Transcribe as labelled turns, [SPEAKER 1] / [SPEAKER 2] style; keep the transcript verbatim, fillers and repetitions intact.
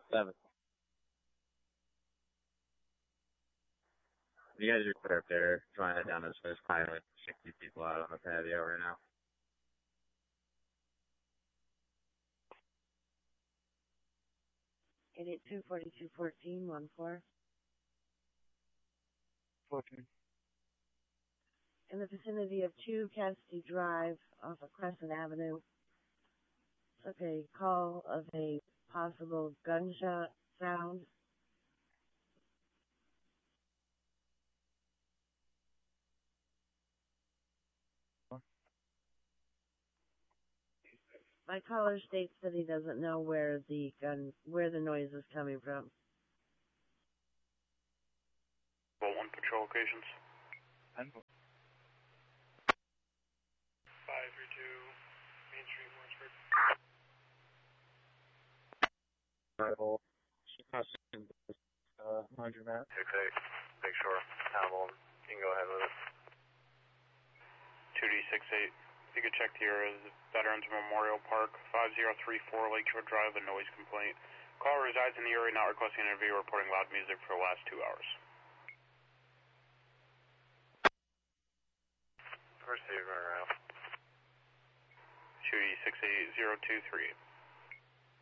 [SPEAKER 1] Seven. You guys are clear up there, trying to head down this way. There's probably like sixty people out on the patio right now.
[SPEAKER 2] eight eight two, four two one four, one four.
[SPEAKER 3] fourteen.
[SPEAKER 2] In the vicinity of two Cassidy Drive off of Crescent Avenue. Took a call of a possible gunshot sound. My caller states that he doesn't know where the gun, where the noise is coming from.
[SPEAKER 4] Well, one patrol locations.
[SPEAKER 3] And
[SPEAKER 4] five three two Main Street, Lawrenceburg.
[SPEAKER 1] Arrival. Uh, Roger, Matt.
[SPEAKER 4] six eight. Make sure. Hannibal. You can go ahead with it. two D six eight. If you could check here is Veterans Memorial Park, five zero three four Lakeshore Drive, a noise complaint. Caller resides in the area, not requesting an interview, reporting loud music for the last two hours. First, turn around. two D six eight zero two three.